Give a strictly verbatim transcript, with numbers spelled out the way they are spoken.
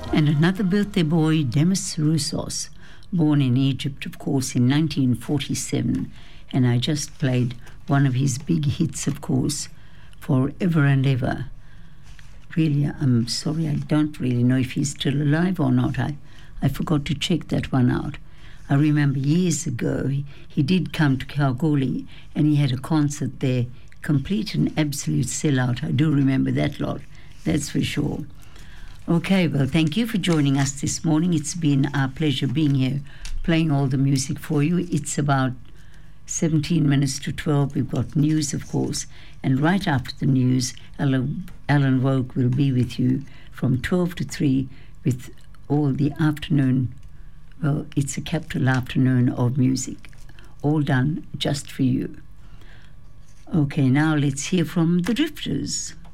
And another birthday boy, Demis Roussos, born in Egypt, of course, in nineteen forty-seven. And I just played one of his big hits, of course, Forever and Ever. Really, I'm sorry, I don't really know if he's still alive or not. I, I forgot to check that one out. I remember years ago, he, he did come to Kalgoorlie and he had a concert there, complete and absolute sellout. I do remember that lot, that's for sure. Okay, well, thank you for joining us this morning. It's been our pleasure being here, playing all the music for you. It's about seventeen minutes to twelve. We've got news, of course, and right after the news, Alan, Alan Woke will be with you from twelve to three with all the afternoon. Well, it's a capital afternoon of music, all done just for you. Okay, now let's hear from the Drifters.